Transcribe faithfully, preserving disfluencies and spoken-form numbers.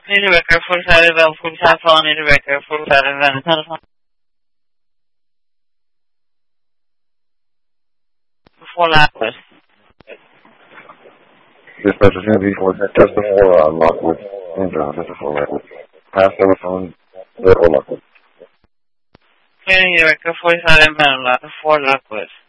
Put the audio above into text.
Need a record for side of full phone, need a record for side of telephone. Full hours. Dispatcher Sandy for test before uh, Lockwood. And John, test before Lockwood. Pass telephone, zero Lockwood. Need a record for side of Lockwood.